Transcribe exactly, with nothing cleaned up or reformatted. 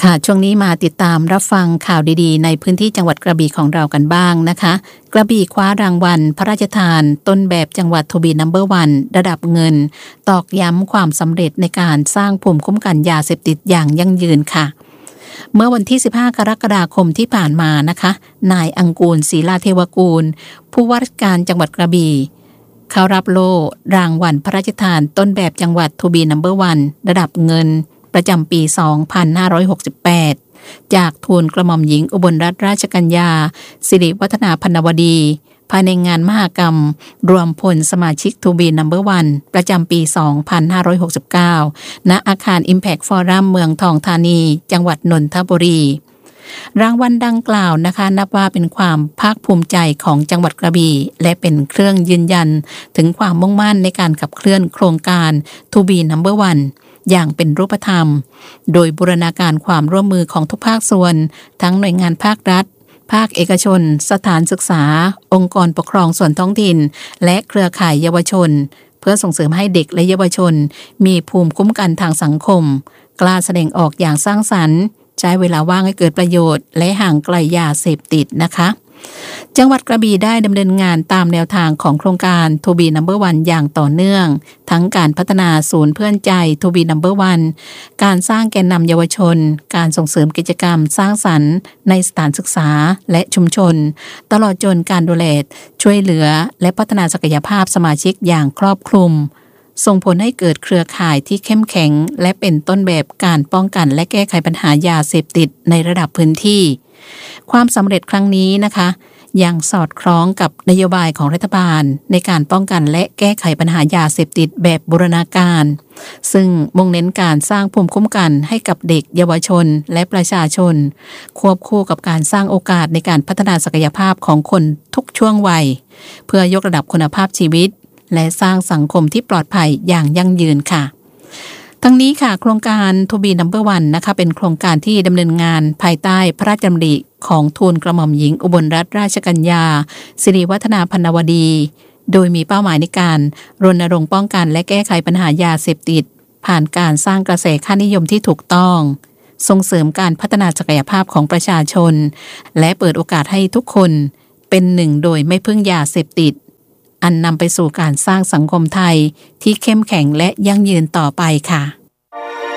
ค่ะช่วงนี้มาติดตามรับฟังข่าวดีๆในพื้นที่จังหวัดกระบี่ของเรากันบ้างนะคะกระบี่คว้ารางวัลพระราชทานต้นแบบจังหวัดทูบีนัมเบอร์วันระดับเงินตอกย้ำความสำเร็จในการสร้างภูมิคุ้มกันยาเสพติดอย่างยั่งยืนค่ะเมื่อวันที่สิบห้ากรกฎาคมที่ผ่านมานะคะนายอังกูลศรีลาเทวกูลผู้ว่าราชการจังหวัดกระบี่เขารับโล่รางวัลพระราชทานต้นแบบจังหวัดทูบีนัมเบอร์วันระดับเงินประจำปี สองพันห้าร้อยหกสิบแปด จากทูลกระหม่อมหญิงอุบลรัตนราชกัญญาสิริวัฒนาพรรณวดีภายในงานมหกรรมรวมพลสมาชิกทูบีนัมเบอร์วันประจำปี สองพันห้าร้อยหกสิบเก้า ณ อาคาร Impact Forum เมืองทองธานี จังหวัดนนทบุรีรางวัลดังกล่าวนะคะนับว่าเป็นความภาคภูมิใจของจังหวัดกระบี่และเป็นเครื่องยืนยันถึงความมุ่งมั่นในการขับเคลื่อนโครงการทูบีนัมเบอร์วันอย่างเป็นรูปธรรมโดยบูรณาการความร่วมมือของทุกภาคส่วนทั้งหน่วยงานภาครัฐภาคเอกชนสถานศึกษาองค์กรปกครองส่วนท้องถิ่นและเครือข่ายเยาวชนเพื่อส่งเสริมให้เด็กและเยาวชนมีภูมิคุ้มกันทางสังคมกล้าแสดงออกอย่างสร้างสรรค์ใช้เวลาว่างให้เกิดประโยชน์และห่างไกลยาเสพติดนะคะจังหวัดกระบี่ได้ดำเนินงานตามแนวทางของโครงการทูบีนัมเบอร์วันอย่างต่อเนื่องทั้งการพัฒนาศูนย์เพื่อนใจทูบีนัมเบอร์วันการสร้างแกนนำเยาวชนการส่งเสริมกิจกรรมสร้างสรรค์ในสถานศึกษาและชุมชนตลอดจนการดูแลช่วยเหลือและพัฒนาศักยภาพสมาชิกอย่างครอบคลุมส่งผลให้เกิดเครือข่ายที่เข้มแข็งและเป็นต้นแบบการป้องกันและแก้ไขปัญหายาเสพติดในระดับพื้นที่ความสำเร็จครั้งนี้นะคะยังสอดคล้องกับนโยบายของรัฐบาลในการป้องกันและแก้ไขปัญหายาเสพติดแบบบูรณาการซึ่งมุ่งเน้นการสร้างภูมิคุ้มกันให้กับเด็กเยาวชนและประชาชนควบคู่กับการสร้างโอกาสในการพัฒนาศักยภาพของคนทุกช่วงวัยเพื่อยกระดับคุณภาพชีวิตและสร้างสังคมที่ปลอดภัยอย่างยั่งยืนค่ะทั้งนี้ค่ะโครงการทูบีนัมเบอร์วันนะคะเป็นโครงการที่ดำเนินงานภายใต้พระราชดำริของทูลกระหม่อมหญิงอุบลรัตนราชกัญญาสิริวัฒนาพรรณวดีโดยมีเป้าหมายในการรณรงค์ป้องกันและแก้ไขปัญหายาเสพติดผ่านการสร้างกระแสค่านิยมที่ถูกต้องส่งเสริมการพัฒนาศักยภาพของประชาชนและเปิดโอกาสให้ทุกคนเป็นหนึ่งโดยไม่พึ่งยาเสพติดอันนำไปสู่การสร้างสังคมไทยที่เข้มแข็งและยั่งยืนต่อไปค่ะ